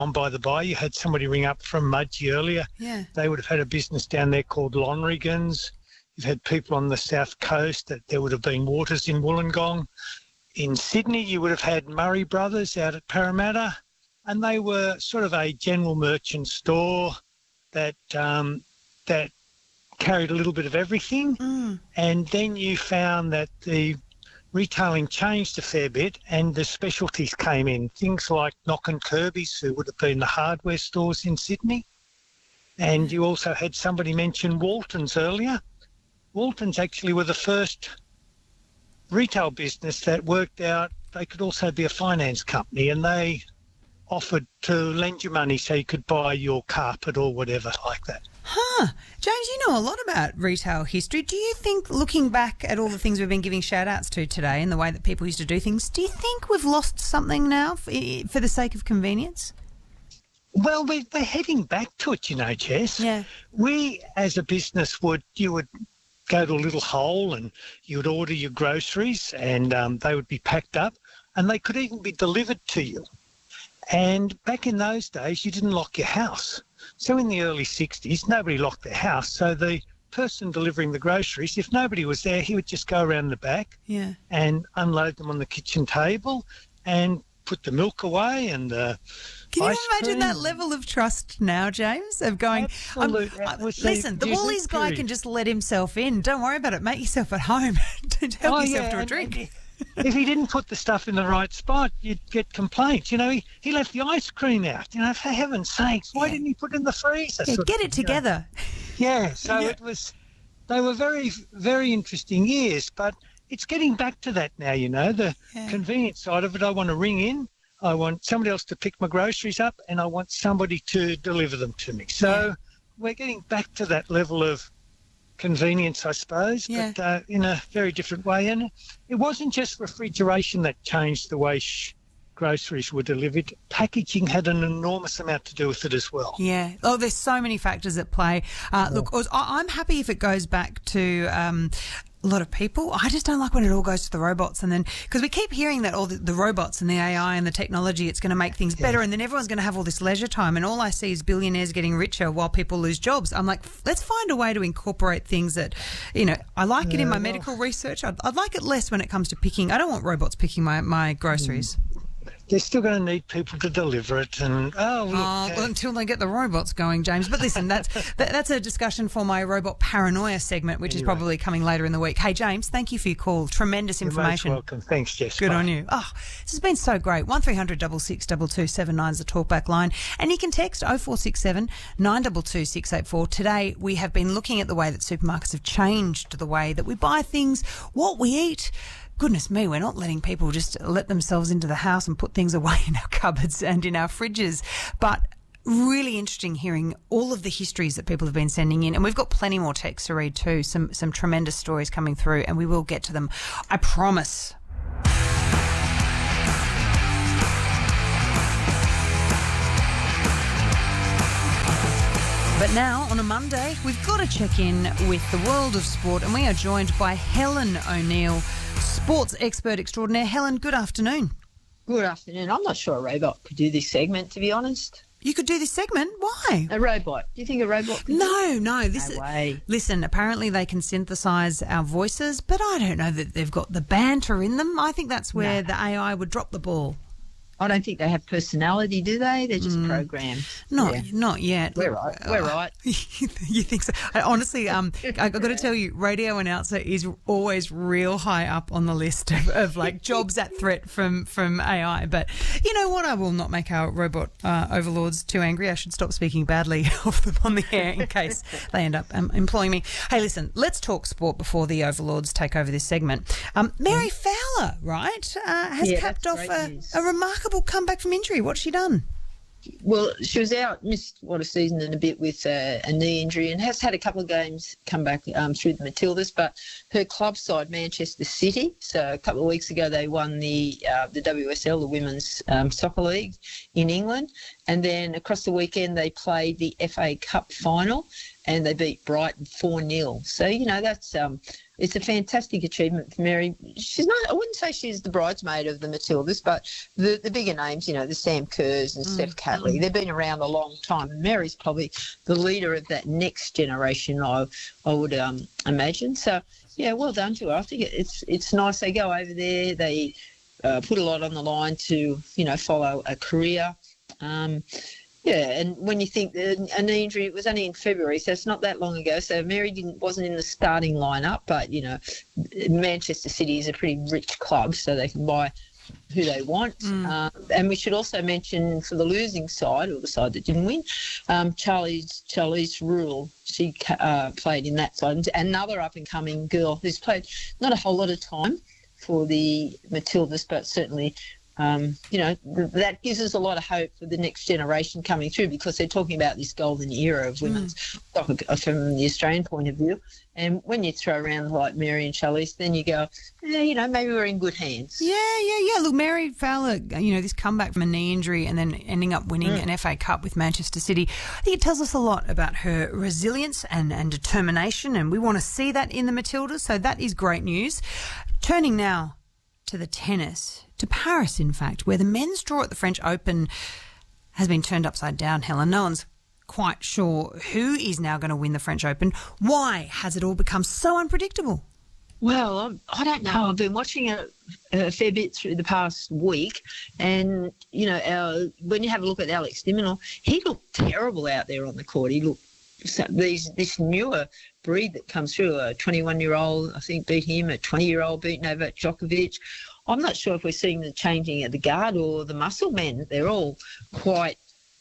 on by the by, you had somebody ring up from Mudgee earlier. Yeah. They would have had a business down there called Lonrigans. You've had people on the south coast that there would have been Waters in Wollongong. In Sydney, you would have had Murray Brothers out at Parramatta, and they were sort of a general merchant store that carried a little bit of everything. And then you found that the retailing changed a fair bit and the specialties came in, things like Knock and Kirby's, who would have been the hardware stores in Sydney. And you also had somebody mention Waltons earlier. Waltons actually were the first retail business that worked out they could also be a finance company, and they offered to lend you money so you could buy your carpet or whatever like that. Huh. James, you know a lot about retail history. Do you think, looking back at all the things we've been giving shout-outs to today and the way that people used to do things, do you think we've lost something now for the sake of convenience? Well, we're heading back to it, you know, Jess. Yeah. We, as a business, you would go to a little hole and you would order your groceries and they would be packed up and they could even be delivered to you. And back in those days, you didn't lock your house. So in the early 60s, nobody locked their house. So the person delivering the groceries, if nobody was there, he would just go around the back and unload them on the kitchen table and put the milk away and Can you imagine cream. that level of trust now, James, of going, listen, the Woolies guy can just let himself in. Don't worry about it. Make yourself at home. Don't help yourself to a drink. If he didn't put the stuff in the right spot, you'd get complaints. You know, he left the ice cream out. You know, for heaven's sakes, why didn't he put it in the freezer? Yeah, get it together. Yeah, so they were very, very interesting years, but it's getting back to that now, you know, the convenience side of it. I want to ring in, I want somebody else to pick my groceries up, and I want somebody to deliver them to me. So we're getting back to that level of convenience, I suppose, but in a very different way. And it wasn't just refrigeration that changed the way groceries were delivered. Packaging had an enormous amount to do with it as well. Yeah. Oh, there's so many factors at play. Look, I'm happy if it goes back to a lot of people. I just don't like when it all goes to the robots, and then because we keep hearing that all the robots and the AI and the technology, it's going to make things better, and then everyone's going to have all this leisure time, and all I see is billionaires getting richer while people lose jobs. I'm like, let's find a way to incorporate things that, you know, I like it in my medical research. I'd like it less when it comes to picking. I don't want robots picking my groceries. They're still going to need people to deliver it, and well, until they get the robots going, James. But listen, that's a discussion for my robot paranoia segment, which is probably coming later in the week. Hey, James, thank you for your call. Tremendous information. You're most welcome. Thanks, Jess. Good on you. Oh, this has been so great. 1300 66 2279 is the talkback line, and you can text 0467 922 684. Today we have been looking at the way that supermarkets have changed the way that we buy things, what we eat. Goodness me, we're not letting people just let themselves into the house and put things away in our cupboards and in our fridges. But really interesting hearing all of the histories that people have been sending in. And we've got plenty more texts to read too, some tremendous stories coming through, and we will get to them, I promise. But now, on a Monday, we've got to check in with the world of sport, and we are joined by Helen O'Neill, sports expert extraordinaire. Helen, good afternoon. Good afternoon. I'm not sure a robot could do this segment, to be honest. You could do this segment? Why? A robot. Do you think a robot could No. No way. Listen, apparently they can synthesise our voices, but I don't know that they've got the banter in them. I think that's where the AI would drop the ball. I don't think they have personality, do they? They're just programmed. Not yet. We're right. We're right. You think so? Honestly, I've got to tell you, radio announcer is always real high up on the list of like jobs at threat from AI. But you know what? I will not make our robot overlords too angry. I should stop speaking badly of them on the air in case they end up employing me. Hey, listen, let's talk sport before the overlords take over this segment. Mary Fowler, right, has capped off a remarkable comeback from injury. What's she done? Well, she was out, missed a season and a bit with a knee injury, and has had a couple of games come back through the Matildas. But her club side, Manchester City, so a couple of weeks ago they won the WSL, the Women's Soccer League in England, and then across the weekend they played the FA Cup final, and they beat Brighton 4-0. So, that's it's a fantastic achievement for Mary. She's not, I wouldn't say she's the bridesmaid of the Matildas, but the bigger names, the Sam Kerrs and Steph Catley, they've been around a long time. And Mary's probably the leader of that next generation, I would imagine. So, yeah, well done to her. I think it's nice they go over there. They put a lot on the line to, follow a career. And when you think a knee injury, it was only in February, so it's not that long ago. So Mary wasn't in the starting lineup, but, Manchester City is a pretty rich club, so they can buy who they want. And we should also mention for the losing side, or the side that didn't win, Charlize Rule. She played in that side. Another up-and-coming girl who's played not a whole lot of time for the Matildas, but certainly that gives us a lot of hope for the next generation coming through, because they're talking about this golden era of women's soccer from the Australian point of view. And when you throw around like Mary and Charlize, then you go, maybe we're in good hands. Yeah. Look, Mary Fowler, this comeback from a knee injury and then ending up winning an FA Cup with Manchester City, I think it tells us a lot about her resilience and determination, and we want to see that in the Matildas, so that is great news. Turning now to the tennis, to Paris, in fact, where the men's draw at the French Open has been turned upside down, Helen. No one's quite sure who is now going to win the French Open. Why has it all become so unpredictable? Well, I don't know. I've been watching it a fair bit through the past week, and, when you have a look at Alex de Minaur, he looked terrible out there on the court. He looked this newer breed that comes through, a 21-year-old, I think, beat him, a 20-year-old beat Novak Djokovic. I'm not sure if we're seeing the changing of the guard or the muscle men. They're all quite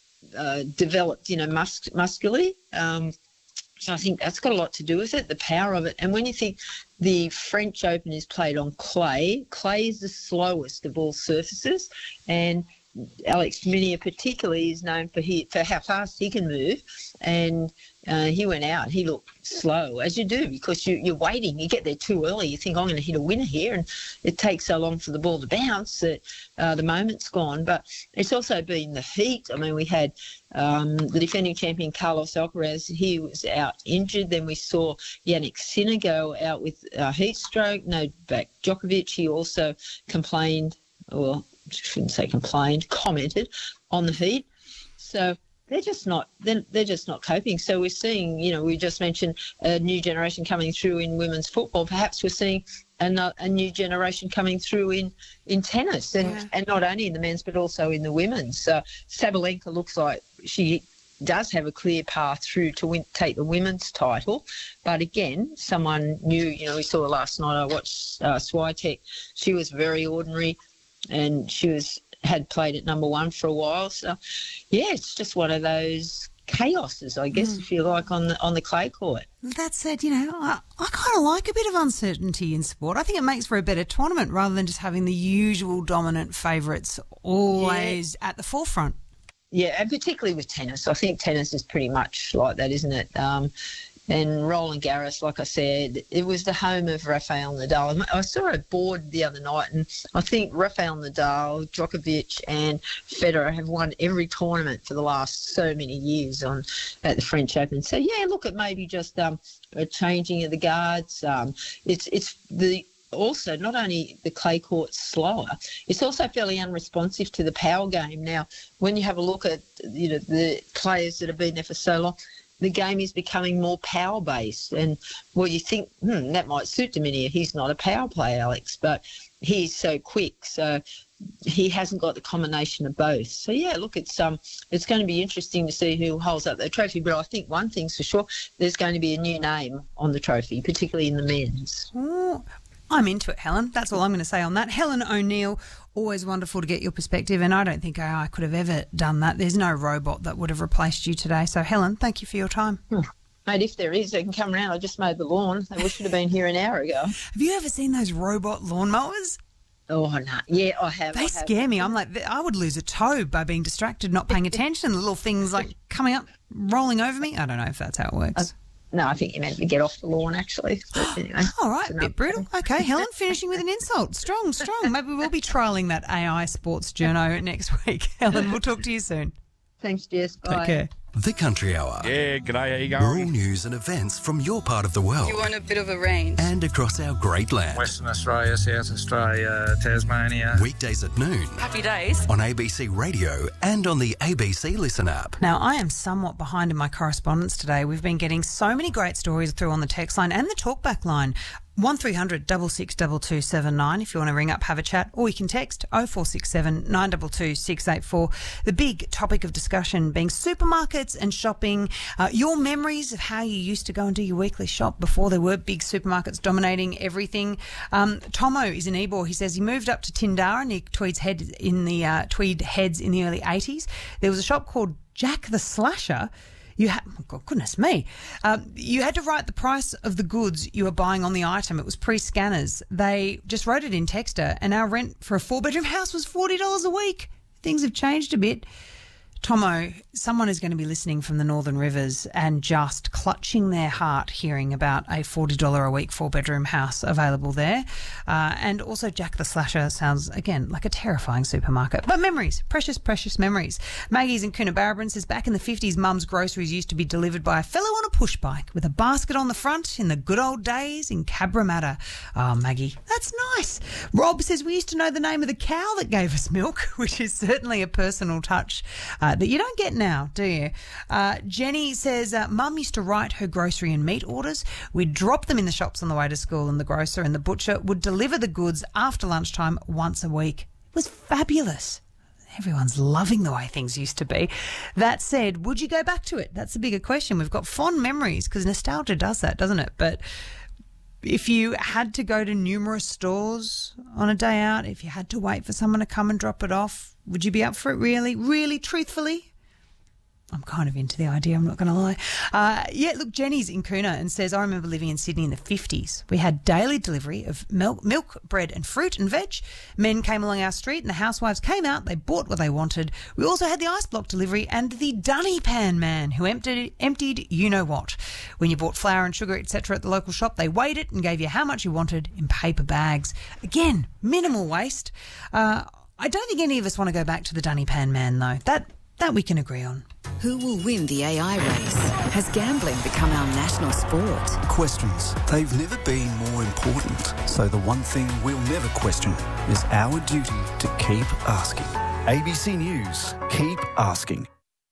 developed, muscularly. So I think that's got a lot to do with it, the power of it. And when you think the French Open is played on clay is the slowest of all surfaces, and Alex de Minaur particularly is known for how fast he can move, and he went out. He looked slow, as you do, because you're waiting. You get there too early. You think, I'm going to hit a winner here, and it takes so long for the ball to bounce that the moment's gone. But it's also been the heat. I mean, we had the defending champion Carlos Alcaraz. He was out injured. Then we saw Yannick Sinner go out with heat stroke. Novak Djokovic, he also complained, or I shouldn't say complained, commented on the heat. So they're just not coping. So we're seeing, we just mentioned a new generation coming through in women's football. Perhaps we're seeing a new generation coming through in tennis, and not only in the men's but also in the women's. So Sabalenka looks like she does have a clear path through to take the women's title. But again, someone new, we saw her last night. I watched Swiatek. She was very ordinary, and she had played at number one for a while. So, yeah, it's just one of those chaoses, I guess, if you like, on the clay court. That said, I kind of like a bit of uncertainty in sport. I think it makes for a better tournament rather than just having the usual dominant favourites always at the forefront. Yeah, and particularly with tennis. I think tennis is pretty much like that, isn't it? And Roland Garros, like I said, it was the home of Rafael Nadal. I saw a board the other night, and I think Rafael Nadal, Djokovic and Federer have won every tournament for the last so many years at the French Open. So, yeah, look, it may be just a changing of the guards. Also, not only the clay court's slower, it's also fairly unresponsive to the power game. Now, when you have a look at the players that have been there for so long, the game is becoming more power-based. And, well, you think, that might suit de Minaur. He's not a power player, Alex, but he's so quick. So he hasn't got the combination of both. So, yeah, look, it's going to be interesting to see who holds up the trophy. But I think one thing's for sure, there's going to be a new name on the trophy, particularly in the men's. Ooh, I'm into it, Helen. That's all I'm going to say on that. Helen O'Neill, always wonderful to get your perspective, and I don't think AI could have ever done that. There's no robot that would have replaced you today. So, Helen, thank you for your time. Mate, if there is, they can come around. I just mowed the lawn. They should have been here an hour ago. Have you ever seen those robot lawnmowers? Oh, no. Yeah, I have. They scare me. I'm like, I would lose a toe by being distracted, not paying attention. The little things like coming up, rolling over me. I don't know if that's how it works. No, I think you meant to get off the lawn, actually. But anyway, all right, a bit brutal. Okay, Helen, finishing with an insult. Strong. Maybe we'll be trialling that AI sports journo next week. Helen, we'll talk to you soon. Thanks, Jess. Bye. Take care. The Country Hour. Yeah, g'day, how you Rural going? news and events from your part of the world. You want a bit of a range. And across our great land. Western Australia, South Australia, Tasmania. Weekdays at noon. Happy days. On ABC Radio and on the ABC Listen app. Now, I am somewhat behind in my correspondence today. We've been getting so many great stories through on the text line and the talkback line. 1300 662279 if you want to ring up, have a chat, or you can text 0467 922 684. The big topic of discussion being supermarkets and shopping, your memories of how you used to go and do your weekly shop before there were big supermarkets dominating everything. Tomo is in Ebor. He says he moved up to Tindara near Tweed Heads in the early 80s. There was a shop called Jack the Slasher. Goodness me. You had to write the price of the goods you were buying on the item. It was pre-scanners. They just wrote it in Texter, and our rent for a 4-bedroom house was $40 a week. Things have changed a bit. Tomo, someone is going to be listening from the Northern Rivers and just clutching their heart hearing about a $40 a week 4-bedroom house available there. And also Jack the Slasher sounds, again, like a terrifying supermarket. But memories, precious, precious memories. Maggie's in Coonabarabran says back in the 50s, Mum's groceries used to be delivered by a fellow on a push bike with a basket on the front in the good old days in Cabramatta. Oh, Maggie, that's nice. Rob says we used to know the name of the cow that gave us milk, which is certainly a personal touch that you don't get now, do you? Jenny says Mum used to write her grocery and meat orders. We'd drop them in the shops on the way to school, and the grocer and the butcher would deliver the goods after lunchtime once a week. It was fabulous. Everyone's loving the way things used to be. That said, would you go back to it? That's the bigger question. We've got fond memories because nostalgia does that, doesn't it? But if you had to go to numerous stores on a day out, if you had to wait for someone to come and drop it off, would you be up for it really? Really, truthfully? I'm kind of into the idea, I'm not going to lie. Look, Jenny's in Coona and says, I remember living in Sydney in the 50s. We had daily delivery of milk, bread and fruit and veg. Men came along our street and the housewives came out. They bought what they wanted. We also had the ice block delivery and the dunny pan man who emptied you-know-what. When you bought flour and sugar, etc. at the local shop, they weighed it and gave you how much you wanted in paper bags. Again, minimal waste. I don't think any of us want to go back to the dunny pan man, though. That we can agree on. Who will win the AI race? Has gambling become our national sport? Questions. They've never been more important. So the one thing we'll never question is our duty to keep asking. ABC News. Keep asking.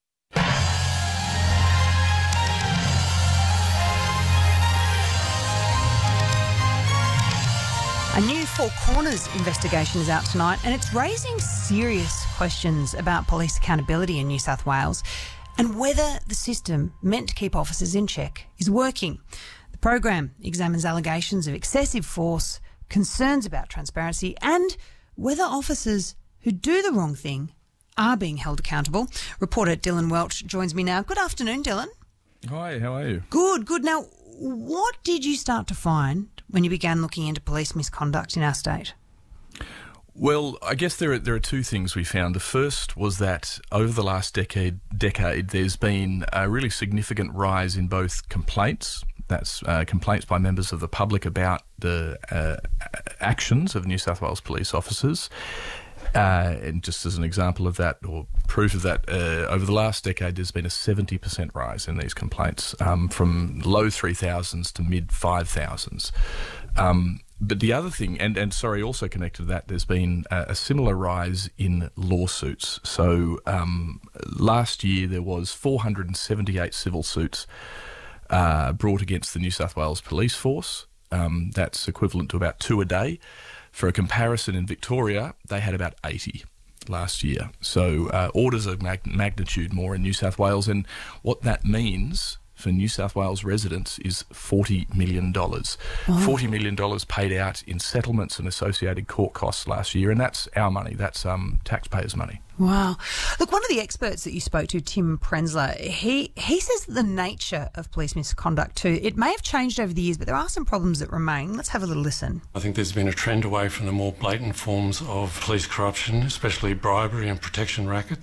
A new Four Corners investigation is out tonight, and it's raising serious questions about police accountability in New South Wales and whether the system meant to keep officers in check is working. The program examines allegations of excessive force, concerns about transparency, and whether officers who do the wrong thing are being held accountable. Reporter Dylan Welch joins me now. Good afternoon, Dylan. Hi, how are you? Good. Now, what did you start to find when you began looking into police misconduct in our state? Well, I guess there are two things we found. The first was that over the last decade, there's been a really significant rise in both complaints. That's complaints by members of the public about the actions of New South Wales police officers. And just as an example of that, or proof of that, over the last decade there's been a 70% rise in these complaints, from low 3,000s to mid 5,000s. But the other thing, and also connected to that, there's been a similar rise in lawsuits. So last year there was 478 civil suits brought against the New South Wales police force. That's equivalent to about 2 a day. For a comparison, in Victoria, they had about 80 last year. So orders of magnitude more in New South Wales. And what that means for New South Wales residents is $40 million. Oh. $40 million paid out in settlements and associated court costs last year. And that's our money. That's taxpayers' money. Wow. Look, one of the experts that you spoke to, Tim Prenzler, he says the nature of police misconduct too, it may have changed over the years, but there are some problems that remain. Let's have a little listen. I think there's been a trend away from the more blatant forms of police corruption, especially bribery and protection rackets.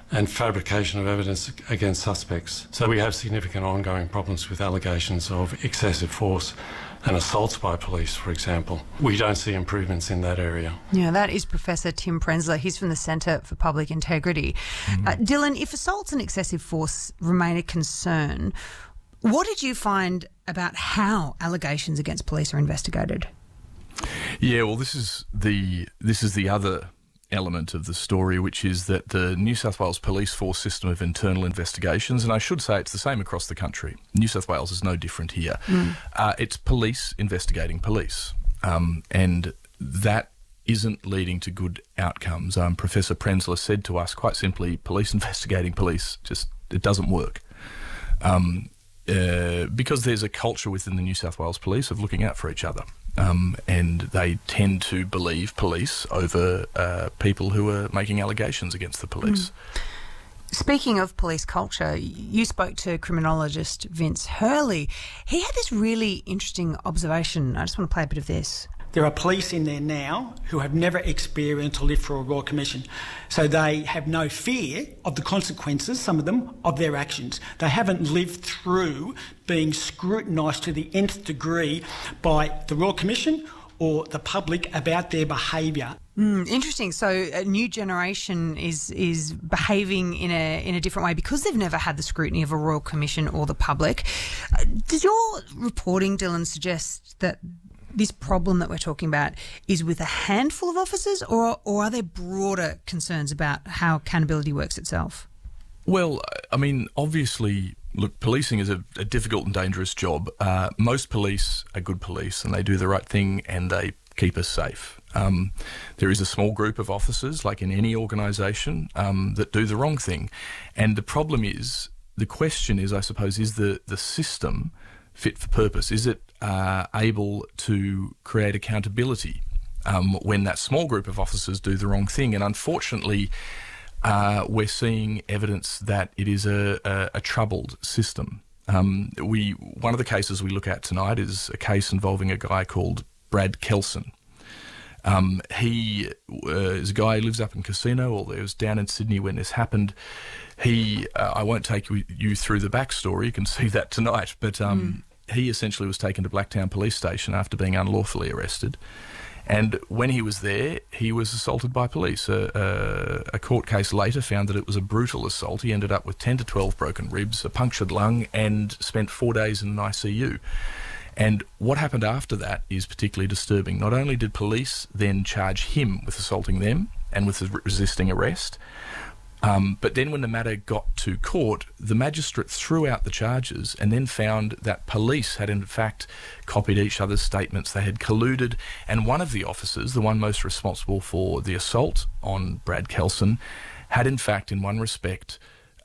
and fabrication of evidence against suspects. So we have significant ongoing problems with allegations of excessive force and assaults by police, for example. We don't see improvements in that area. Yeah, that is Professor Tim Prenzler. He's from the Centre for Public Integrity. Dylan, if assaults and excessive force remain a concern, what did you find about how allegations against police are investigated? Yeah, well, this is the other element of the story, which is that the New South Wales Police Force system of internal investigations, and I should say it's the same across the country. New South Wales is no different here. It's police investigating police, and that isn't leading to good outcomes. Professor Prenzler said to us quite simply, police investigating police, it doesn't work. Because there's a culture within the New South Wales Police of looking out for each other. And they tend to believe police over people who are making allegations against the police. Speaking of police culture, you spoke to criminologist Vince Hurley. He had this really interesting observation. I just want to play a bit of this. There are police in there now who have never experienced or lived through a Royal Commission. So they have no fear of the consequences, some of them, of their actions. They haven't lived through being scrutinised to the nth degree by the Royal Commission or the public about their behaviour. Interesting. So a new generation is behaving in a different way because they've never had the scrutiny of a Royal Commission or the public. Does your reporting, Dylan, suggest that this problem that we're talking about is with a handful of officers, or are there broader concerns about how accountability works itself? Well, I mean, obviously, look, policing is a difficult and dangerous job. Most police are good police and they do the right thing and they keep us safe. There is a small group of officers, like in any organisation, that do the wrong thing. And the problem is, the question is, I suppose, is the system fit for purpose? Is it able to create accountability when that small group of officers do the wrong thing? And unfortunately, we're seeing evidence that it is a troubled system. One of the cases we look at tonight is a case involving a guy called Brad Kelson. He is a guy who lives up in Casino, or he was down in Sydney when this happened. I won't take you through the backstory, you can see that tonight, but he essentially was taken to Blacktown Police Station after being unlawfully arrested. And when he was there, he was assaulted by police. A court case later found that it was a brutal assault. He ended up with 10 to 12 broken ribs, a punctured lung, and spent 4 days in an ICU. And what happened after that is particularly disturbing. Not only did police then charge him with assaulting them and with resisting arrest, but then when the matter got to court, the magistrate threw out the charges and then found that police had in fact copied each other's statements. They had colluded, and one of the officers, the one most responsible for the assault on Brad Kelson, had in fact, in one respect,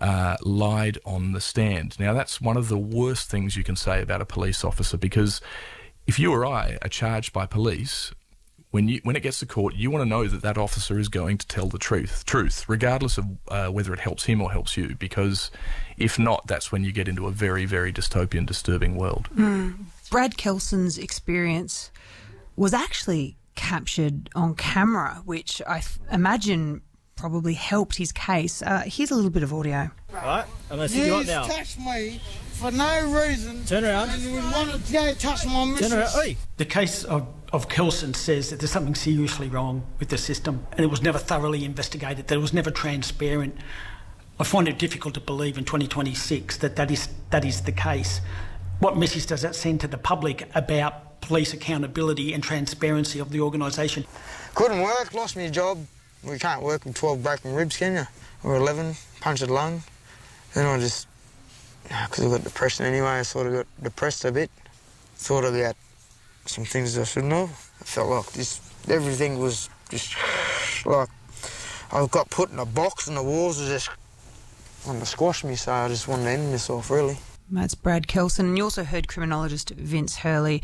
lied on the stand. Now, that's one of the worst things you can say about a police officer, because if you or I are charged by police, when it gets to court, you want to know that that officer is going to tell the truth, regardless of whether it helps him or helps you, because if not, that's when you get into a very, very dystopian, disturbing world. Brad Kelson's experience was actually captured on camera, which I imagine probably helped his case. Here's a little bit of audio. Right, I'm going to see you up now. Touched me for no reason. Turn around. And he wanted to go touch my missus. Turn around. Oi. The case of Kelson says that there's something seriously wrong with the system and it was never thoroughly investigated, that it was never transparent. I find it difficult to believe in 2026 that is the case. What message does that send to the public about police accountability and transparency of the organisation? Couldn't work, lost my job. We can't work with 12 broken ribs, can you? Or 11, punctured lung. Then I just, because I got depression anyway, I sort of got depressed a bit. Thought about some things I shouldn't have. I felt like everything was just like I got put in a box and the walls were just wanting to squash me, so I just wanted to end myself, really. That's Brad Kelson. And you also heard criminologist Vince Hurley.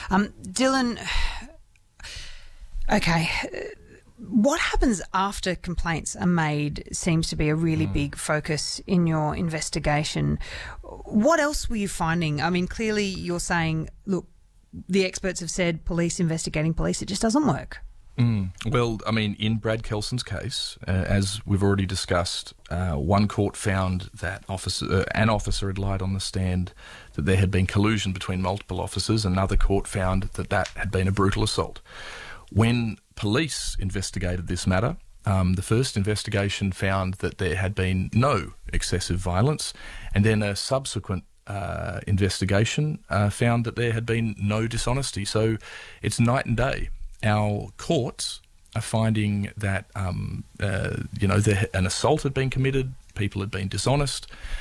Dylan, okay, what happens after complaints are made seems to be a really big focus in your investigation. What else were you finding? I mean, clearly you're saying, look, the experts have said police investigating police, it just doesn't work. Well, I mean, in Brad Kelson's case, as we've already discussed, one court found that an officer had lied on the stand that there had been collusion between multiple officers. Another court found that had been a brutal assault. When police investigated this matter, the first investigation found that there had been no excessive violence, and then a subsequent investigation found that there had been no dishonesty. So it's night and day. Our courts are finding that an assault had been committed, people had been dishonest,